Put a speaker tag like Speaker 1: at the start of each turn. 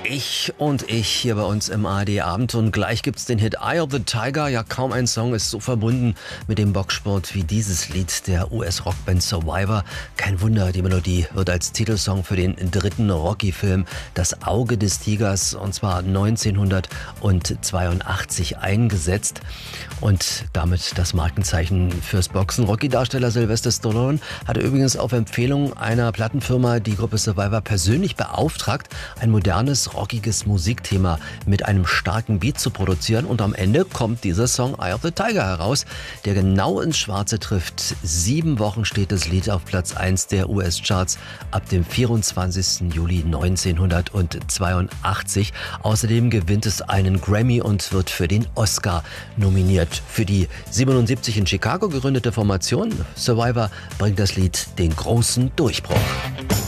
Speaker 1: Ich hier bei uns im ARD-Abend und gleich gibt's den Hit Eye of the Tiger. Ja, kaum ein Song ist so verbunden mit dem Boxsport wie dieses Lied der US-Rockband Survivor. Kein Wunder, die Melodie wird als Titelsong für den dritten Rocky-Film Das Auge des Tigers und zwar 1982 eingesetzt und damit das Markenzeichen fürs Boxen. Rocky-Darsteller Sylvester Stallone hatte übrigens auf Empfehlung einer Plattenfirma die Gruppe Survivor persönlich beauftragt, ein modernes, rockiges Musikthema mit einem starken Beat zu produzieren. Und am Ende kommt dieser Song Eye of the Tiger heraus, der genau ins Schwarze trifft. 7 Wochen steht das Lied auf Platz 1 der US-Charts ab dem 24. Juli 1982. Außerdem gewinnt es einen Grammy und wird für den Oscar nominiert. Für die 77 in Chicago gegründete Formation Survivor bringt das Lied den großen Durchbruch.